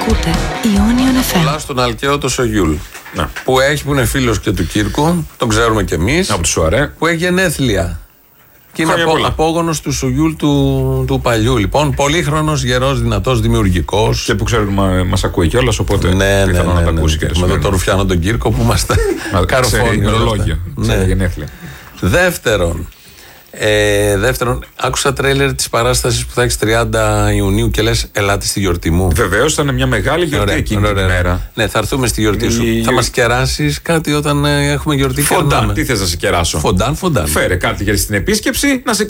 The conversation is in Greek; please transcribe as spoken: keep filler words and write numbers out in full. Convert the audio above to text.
Ακούτε Ionian εφ εμ. Πολλά στον Αλκαίο το Σογιούλ. Να. Που έχει, που είναι φίλος και του Κύρκου, τον ξέρουμε κι εμείς. Από του Σουαρέ. Που έχει γενέθλια. Και είναι Χρόνια απο, πολλά. απόγονος του Σογιούλ του, του παλιού. Λοιπόν, πολύχρονος, γερός, δυνατός, δημιουργικός. Και που ξέρουν μα μας ακούει κιόλας, οπότε Ναι, ναι, πιθανόν ναι, να τα ναι, ακούσει και ναι. το Με σημερινό. τον Ρουφιάνο τον Κύρκο που είμαστε Ξέρει καρφώνει. όλα ημερολόγιο. αυτά. Ξέρει Ναι. γενέθλια. Δεύτερον, ε, δεύτερον, άκουσα τρέιλερ της παράστασης που θα έχεις τριάντα Ιουνίου και λες ελάτε στη γιορτή μου. Βεβαίως θα είναι μια μεγάλη γιορτή Ωραία, εκείνη ωραία, την ωραία. μέρα. Ναι, θα έρθουμε στη γιορτή σου. Η- Θα μας κεράσεις κάτι όταν ε, έχουμε γιορτή. Φοντάν, κερνάμε. τι θες να σε κεράσω. Φοντάν, φοντάν. Φέρε κάτι για στην επίσκεψη να σε